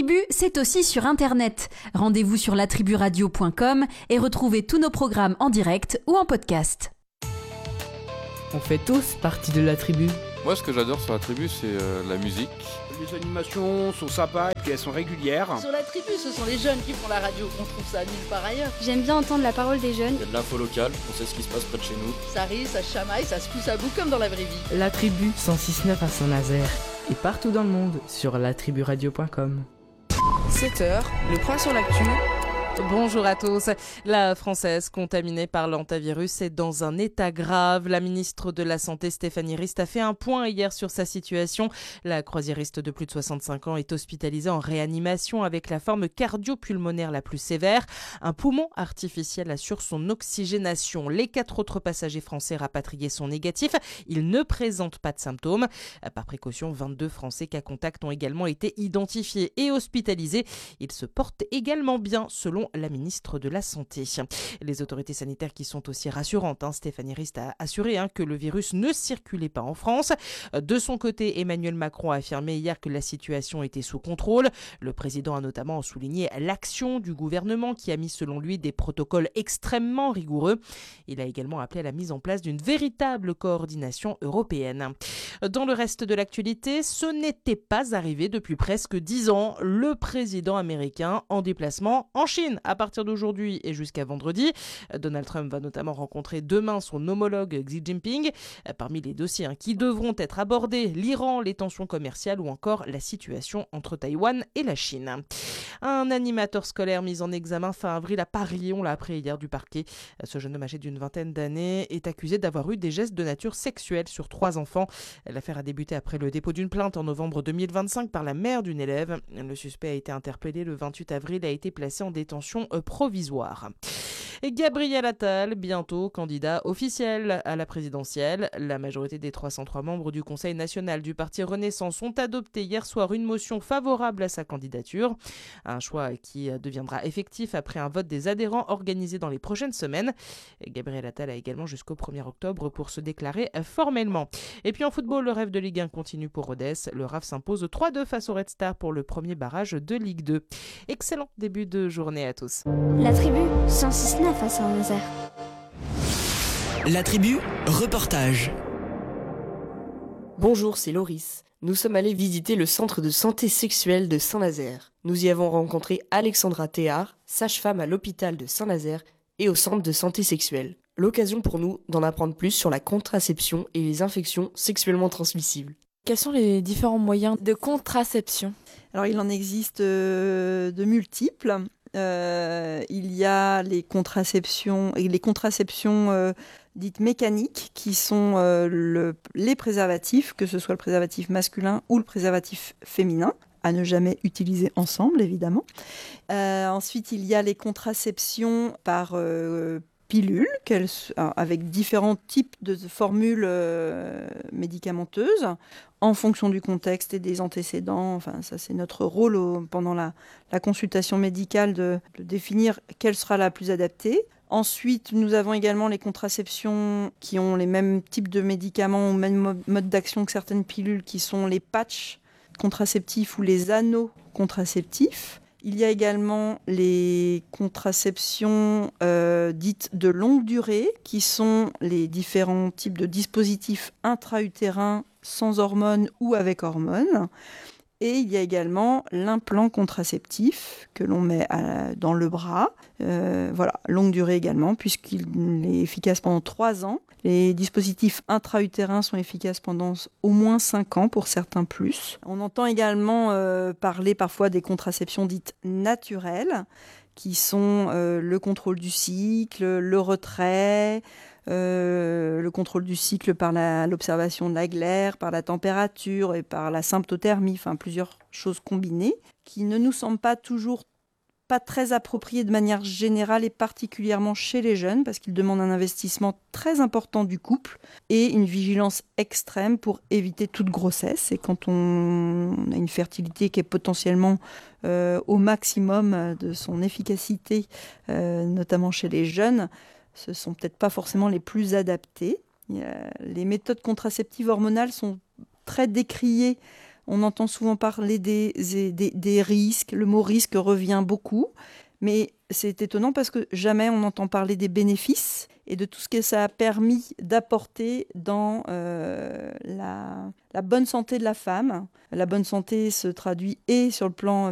Tribu, c'est aussi sur Internet. Rendez-vous sur latriburadio.com et retrouvez tous nos programmes en direct ou en podcast. On fait tous partie de la tribu. Moi, ce que j'adore sur la tribu, c'est la musique. Les animations sont sympas et puis elles sont régulières. Sur la tribu, ce sont les jeunes qui font la radio. On trouve ça nulle part ailleurs. J'aime bien entendre la parole des jeunes. Il y a de l'info locale, on sait ce qui se passe près de chez nous. Ça rit, ça chamaille, ça se pousse à bout comme dans la vraie vie. La tribu 106.9 à Saint-Nazaire. Et partout dans le monde sur latriburadio.com. 7h, le point sur l'actu. Bonjour à tous. La Française contaminée par l'hantavirus est dans un état grave. La ministre de la Santé, Stéphanie Rist, a fait un point hier sur sa situation. La croisiériste de plus de 65 ans est hospitalisée en réanimation avec la forme cardio-pulmonaire la plus sévère. Un poumon artificiel assure son oxygénation. Les 4 autres passagers français rapatriés sont négatifs. Ils ne présentent pas de symptômes. Par précaution, 22 Français cas contact ont également été identifiés et hospitalisés. Ils se portent également bien selon la ministre de la Santé. Les autorités sanitaires qui sont aussi rassurantes. Stéphanie Rist a assuré que le virus ne circulait pas en France. De son côté, Emmanuel Macron a affirmé hier que la situation était sous contrôle. Le président a notamment souligné l'action du gouvernement qui a mis selon lui des protocoles extrêmement rigoureux. Il a également appelé à la mise en place d'une véritable coordination européenne. Dans le reste de l'actualité, ce n'était pas arrivé depuis presque 10 ans. Le président américain en déplacement en Chine à partir d'aujourd'hui et jusqu'à vendredi. Donald Trump va notamment rencontrer demain son homologue Xi Jinping. Parmi les dossiers qui devront être abordés, l'Iran, les tensions commerciales ou encore la situation entre Taïwan et la Chine. Un animateur scolaire mis en examen fin avril à Paris, on l'a appris hier du parquet. Ce jeune homme âgé d'une vingtaine d'années est accusé d'avoir eu des gestes de nature sexuelle sur 3 enfants. L'affaire a débuté après le dépôt d'une plainte en novembre 2025 par la mère d'une élève. Le suspect a été interpellé le 28 avril et a été placé en détention provisoire. Et Gabriel Attal, bientôt candidat officiel à la présidentielle. La majorité des 303 membres du Conseil national du parti Renaissance ont adopté hier soir une motion favorable à sa candidature. Un choix qui deviendra effectif après un vote des adhérents organisé dans les prochaines semaines. Gabriel Attal a également jusqu'au 1er octobre pour se déclarer formellement. Et puis en football, le rêve de Ligue 1 continue pour Rodez. Le RAF s'impose 3-2 face au Red Star pour le premier barrage de Ligue 2. Excellent début de journée à tous. La tribu 106.9 à Saint-Nazaire. La tribu, reportage. Bonjour, c'est Loris. Nous sommes allés visiter le centre de santé sexuelle de Saint-Nazaire. Nous y avons rencontré Alexandra Théard, sage-femme à l'hôpital de Saint-Nazaire et au centre de santé sexuelle. L'occasion pour nous d'en apprendre plus sur la contraception et les infections sexuellement transmissibles. Quels sont les différents moyens de contraception ? Alors il en existe de multiples. Il y a les contraceptions dites mécaniques qui sont les préservatifs, que ce soit le préservatif masculin ou le préservatif féminin, à ne jamais utiliser ensemble évidemment. Ensuite il y a les contraceptions par pilules, avec différents types de formules médicamenteuses en fonction du contexte et des antécédents. Enfin, ça, c'est notre rôle pendant la consultation médicale de définir quelle sera la plus adaptée. Ensuite, nous avons également les contraceptions qui ont les mêmes types de médicaments ou même mode d'action que certaines pilules, qui sont les patchs contraceptifs ou les anneaux contraceptifs. Il y a également les contraceptions dites de longue durée, qui sont les différents types de dispositifs intra-utérins sans hormones ou avec hormones. Et il y a également l'implant contraceptif que l'on met dans le bras. Longue durée également, puisqu'il est efficace pendant 3 ans. Les dispositifs intra-utérins sont efficaces pendant au moins 5 ans, pour certains plus. On entend également parler parfois des contraceptions dites naturelles, qui sont le contrôle du cycle, le retrait, le contrôle du cycle par l'observation de la glaire, par la température et par la symptothermie, enfin plusieurs choses combinées, qui ne nous semblent pas toujours pas très appropriées de manière générale et particulièrement chez les jeunes, parce qu'ils demandent un investissement très important du couple et une vigilance extrême pour éviter toute grossesse. Et quand on a une fertilité qui est potentiellement au maximum de son efficacité, notamment chez les jeunes, ce ne sont peut-être pas forcément les plus adaptées. Les méthodes contraceptives hormonales sont très décriées. On entend souvent parler des risques. Le mot risque revient beaucoup. Mais c'est étonnant parce que jamais on entend parler des bénéfices et de tout ce que ça a permis d'apporter dans la bonne santé de la femme. La bonne santé se traduit et sur le plan